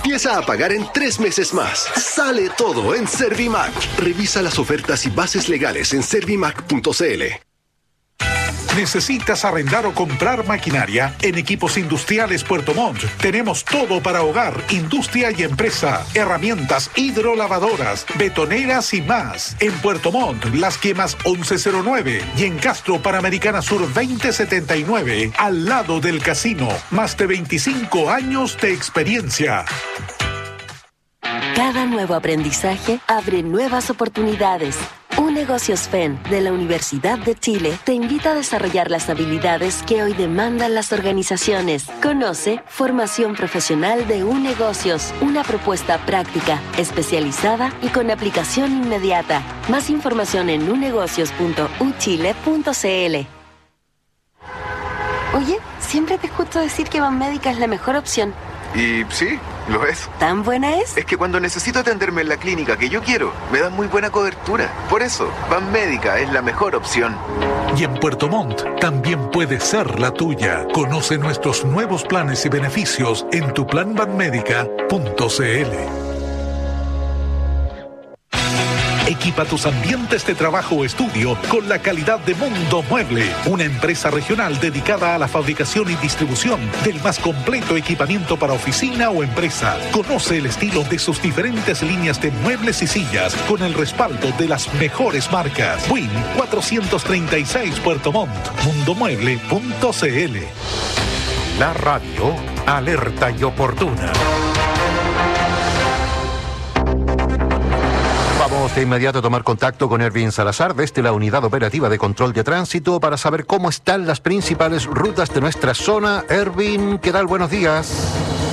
Empieza a pagar en 3 meses más. Sale todo en Servimac. Revisa las ofertas y bases legales en servimac.cl. ¿Necesitas arrendar o comprar maquinaria? En Equipos Industriales Puerto Montt tenemos todo para hogar, industria y empresa. Herramientas hidrolavadoras, betoneras y más. En Puerto Montt, Las Quemas 1109 y en Castro Panamericana Sur 2079, al lado del casino. Más de 25 años de experiencia. Cada nuevo aprendizaje abre nuevas oportunidades. UNegocios FEN de la Universidad de Chile te invita a desarrollar las habilidades que hoy demandan las organizaciones. Conoce Formación Profesional de UNegocios, una propuesta práctica, especializada y con aplicación inmediata. Más información en unegocios.uchile.cl. Oye, siempre te escucho decir que Banmédica es la mejor opción. Y sí, lo es. ¿Tan buena es? Es que cuando necesito atenderme en la clínica que yo quiero, me dan muy buena cobertura. Por eso, Banmédica es la mejor opción. Y en Puerto Montt también puede ser la tuya. Conoce nuestros nuevos planes y beneficios en tuplanbanmedica.cl. Equipa tus ambientes de trabajo o estudio con la calidad de Mundo Mueble, una empresa regional dedicada a la fabricación y distribución del más completo equipamiento para oficina o empresa. Conoce el estilo de sus diferentes líneas de muebles y sillas con el respaldo de las mejores marcas. Win 436 Puerto Montt, mundomueble.cl. La radio alerta y oportuna. Vamos de inmediato a tomar contacto con Erwin Salazar desde la Unidad Operativa de Control de Tránsito para saber cómo están las principales rutas de nuestra zona. Erwin, ¿qué tal? Buenos días.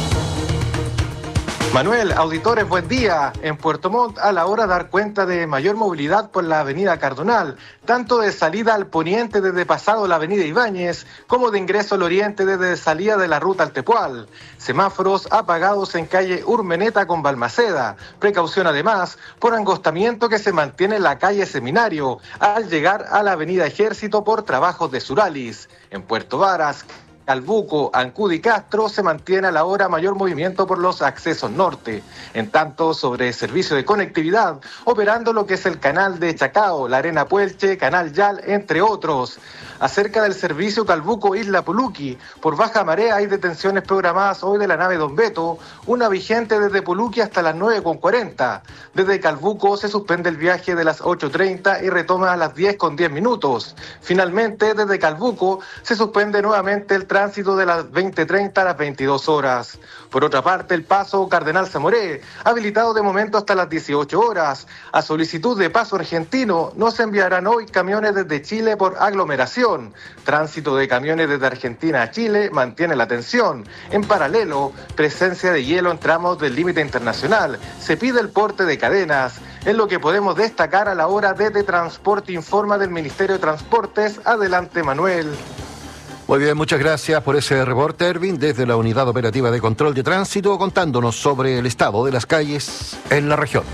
Manuel, auditores, buen día. En Puerto Montt, a la hora de dar cuenta de mayor movilidad por la avenida Cardonal, tanto de salida al poniente desde pasado la avenida Ibáñez, como de ingreso al oriente desde salida de la ruta al Tepual. Semáforos apagados en calle Urmeneta con Balmaceda. Precaución además por angostamiento que se mantiene en la calle Seminario al llegar a la avenida Ejército por trabajos de Suralis. En Puerto Varas, Calbuco, Ancud y Castro se mantiene a la hora mayor movimiento por los accesos norte. En tanto, sobre servicio de conectividad, operando lo que es el canal de Chacao, la Arena Puelche, Canal Yal, entre otros. Acerca del servicio Calbuco Isla Puluqui, por baja marea hay detenciones programadas hoy de la nave Don Beto, una vigente desde Puluqui hasta las 9:40. Desde Calbuco se suspende el viaje de las 8:30 y retoma a las 10:10. Finalmente, desde Calbuco se suspende nuevamente el tránsito de las 20:30 a las 22 horas. Por otra parte, el paso Cardenal Zamoré, habilitado de momento hasta las 18 horas. A solicitud de paso argentino, no se enviarán hoy camiones desde Chile por aglomeración. Tránsito de camiones desde Argentina a Chile mantiene la tensión. En paralelo, presencia de hielo en tramos del límite internacional. Se pide el porte de cadenas. Es lo que podemos destacar a la hora de Transporte, informa del Ministerio de Transportes. Adelante, Manuel. Muy bien, muchas gracias por ese reporte, Erwin, desde la Unidad Operativa de Control de Tránsito, contándonos sobre el estado de las calles en la región.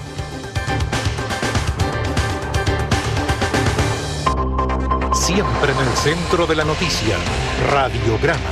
Siempre en el centro de la noticia, Radiograma.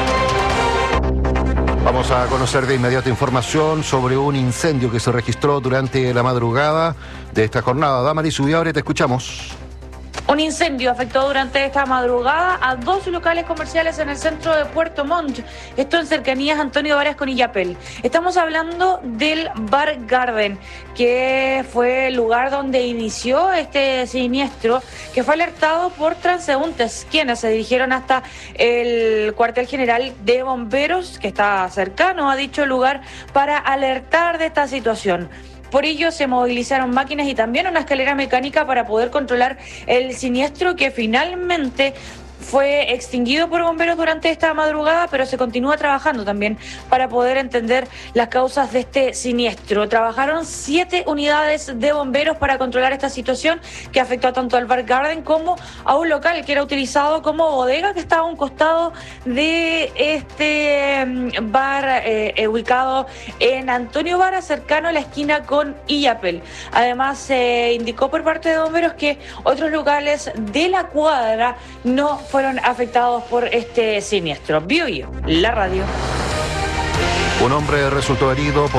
Vamos a conocer de inmediato información sobre un incendio que se registró durante la madrugada de esta jornada. Damaris Ubiabre, te escuchamos. Un incendio afectó durante esta madrugada a 2 locales comerciales en el centro de Puerto Montt, esto en cercanías Antonio Varas con Illapel. Estamos hablando del Bar Garden, que fue el lugar donde inició este siniestro, que fue alertado por transeúntes, quienes se dirigieron hasta el cuartel general de bomberos, que está cercano a dicho lugar, para alertar de esta situación. Por ello se movilizaron máquinas y también una escalera mecánica para poder controlar el siniestro, que finalmente fue extinguido por bomberos durante esta madrugada, pero se continúa trabajando también para poder entender las causas de este siniestro. Trabajaron 7 unidades de bomberos para controlar esta situación que afectó tanto al Bar Garden como a un local que era utilizado como bodega, que estaba a un costado de este bar ubicado en Antonio Vara, cercano a la esquina con Illapel. Además, se indicó por parte de bomberos que otros locales de la cuadra no fueron afectados por este siniestro. Bio, la radio. Un hombre resultó herido